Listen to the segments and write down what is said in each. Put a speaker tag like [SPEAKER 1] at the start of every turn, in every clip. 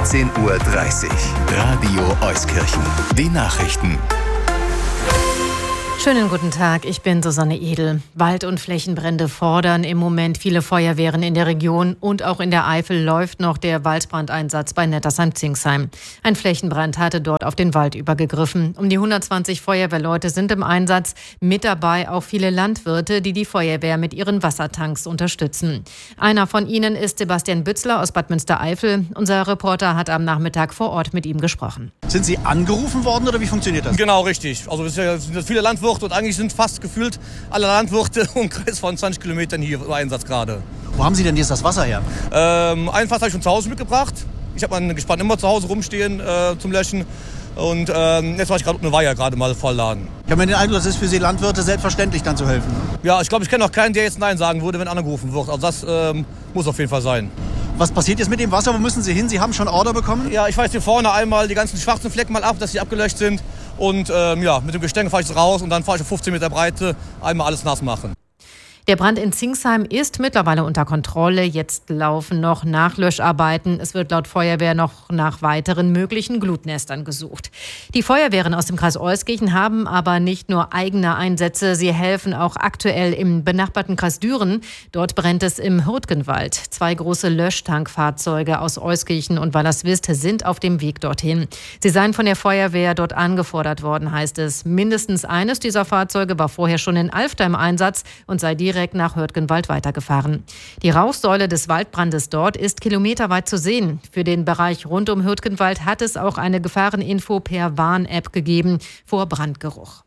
[SPEAKER 1] 16:30 Uhr. Radio Euskirchen. Die Nachrichten.
[SPEAKER 2] Schönen guten Tag, ich bin Susanne Edel. Wald- und Flächenbrände fordern im Moment viele Feuerwehren in der Region und auch in der Eifel läuft noch der Waldbrandeinsatz bei Nettersheim-Zingsheim. Ein Flächenbrand hatte dort auf den Wald übergegriffen. Um die 120 Feuerwehrleute sind im Einsatz, mit dabei auch viele Landwirte, die die Feuerwehr mit ihren Wassertanks unterstützen. Einer von ihnen ist Sebastian Bützler aus Bad Münstereifel. Unser Reporter hat am Nachmittag vor Ort mit ihm gesprochen.
[SPEAKER 3] Sind Sie angerufen worden oder wie funktioniert das?
[SPEAKER 4] Genau, richtig. Also es sind viele Landwirte und eigentlich sind fast gefühlt alle Landwirte im Kreis von 20 Kilometern hier im Einsatz gerade.
[SPEAKER 3] Wo haben Sie denn jetzt das Wasser her?
[SPEAKER 4] Ein Fass habe ich von zu Hause mitgebracht. Ich habe mein Gespann immer zu Hause rumstehen zum Löschen. Und jetzt war ich gerade eine Weiher gerade mal vollladen.
[SPEAKER 3] Ich habe mir den Eindruck, das ist für Sie Landwirte selbstverständlich dann zu helfen.
[SPEAKER 4] Ja, ich glaube, ich kenne auch keinen, der jetzt Nein sagen würde, wenn angerufen wird. Also das muss auf jeden Fall sein.
[SPEAKER 3] Was passiert jetzt mit dem Wasser? Wo müssen Sie hin? Sie haben schon Order bekommen?
[SPEAKER 4] Ja, ich fahre jetzt hier vorne einmal die ganzen schwarzen Flecken mal ab, dass sie abgelöscht sind. Und mit dem Gestänge fahre ich raus und dann fahre ich auf 15 Meter Breite einmal alles nass machen.
[SPEAKER 2] Der Brand in Zingsheim ist mittlerweile unter Kontrolle. Jetzt laufen noch Nachlöscharbeiten. Es wird laut Feuerwehr noch nach weiteren möglichen Glutnestern gesucht. Die Feuerwehren aus dem Kreis Euskirchen haben aber nicht nur eigene Einsätze. Sie helfen auch aktuell im benachbarten Kreis Düren. Dort brennt es im Hürtgenwald. 2 große Löschtankfahrzeuge aus Euskirchen und Wallerswist sind auf dem Weg dorthin. Sie seien von der Feuerwehr dort angefordert worden, heißt es. Mindestens eines dieser Fahrzeuge war vorher schon in Alfter im Einsatz und sei direkt nach Hürtgenwald weitergefahren. Die Rauchsäule des Waldbrandes dort ist kilometerweit zu sehen. Für den Bereich rund um Hürtgenwald hat es auch eine Gefahreninfo per Warn-App gegeben vor Brandgeruch.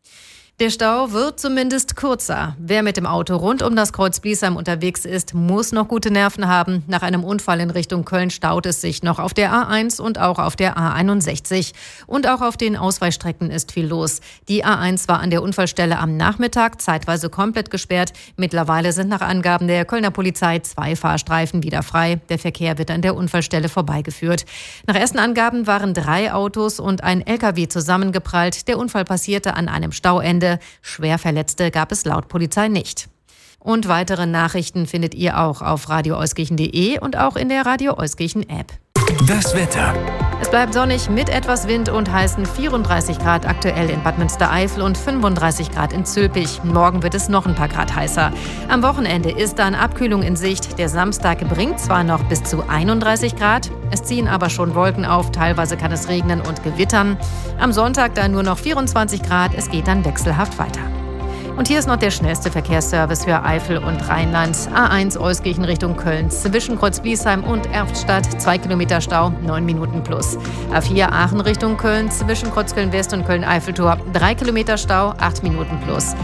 [SPEAKER 2] Der Stau wird zumindest kürzer. Wer mit dem Auto rund um das Kreuz Bliesheim unterwegs ist, muss noch gute Nerven haben. Nach einem Unfall in Richtung Köln staut es sich noch auf der A1 und auch auf der A61. Und auch auf den Ausweichstrecken ist viel los. Die A1 war an der Unfallstelle am Nachmittag zeitweise komplett gesperrt. Mittlerweile sind nach Angaben der Kölner Polizei 2 Fahrstreifen wieder frei. Der Verkehr wird an der Unfallstelle vorbeigeführt. Nach ersten Angaben waren 3 Autos und ein LKW zusammengeprallt. Der Unfall passierte an einem Stauende. Schwerverletzte gab es laut Polizei nicht. Und weitere Nachrichten findet ihr auch auf radioeuskirchen.de und auch in der Radio Euskirchen App.
[SPEAKER 1] Das Wetter.
[SPEAKER 2] Es bleibt sonnig mit etwas Wind und heißen 34 Grad aktuell in Bad Münstereifel und 35 Grad in Zülpich. Morgen wird es noch ein paar Grad heißer. Am Wochenende ist dann Abkühlung in Sicht. Der Samstag bringt zwar noch bis zu 31 Grad, es ziehen aber schon Wolken auf. Teilweise kann es regnen und gewittern. Am Sonntag dann nur noch 24 Grad. Es geht dann wechselhaft weiter. Und hier ist noch der schnellste Verkehrsservice für Eifel und Rheinland. A1 Euskirchen Richtung Köln. Zwischen Kreuz Bliesheim und Erftstadt 2 Kilometer Stau, 9 Minuten plus. A4 Aachen Richtung Köln. Zwischen Kreuzköln West und Köln-Eiffeltor 3 Kilometer Stau, 8 Minuten plus.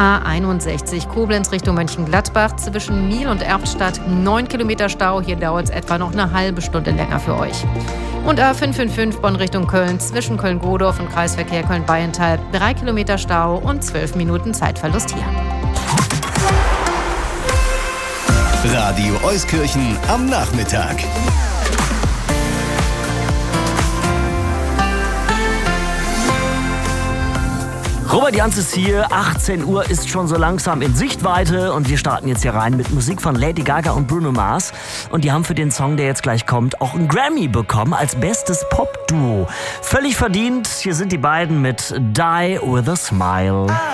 [SPEAKER 2] A61 Koblenz Richtung Mönchengladbach. Zwischen Miel und Erftstadt 9 Kilometer Stau. Hier dauert es etwa noch eine halbe Stunde länger für euch. Und A555 Bonn Richtung Köln. Zwischen Köln-Godorf und Kreisverkehr Köln-Bayental 3 Kilometer Stau und 12 Minuten Zeitverlust hier.
[SPEAKER 1] Radio Euskirchen am Nachmittag.
[SPEAKER 5] Robert Janz ist hier, 18 Uhr ist schon so langsam in Sichtweite und wir starten jetzt hier rein mit Musik von Lady Gaga und Bruno Mars. Und die haben für den Song, der jetzt gleich kommt, auch einen Grammy bekommen als bestes Pop-Duo. Völlig verdient, hier sind die beiden mit Die With A Smile.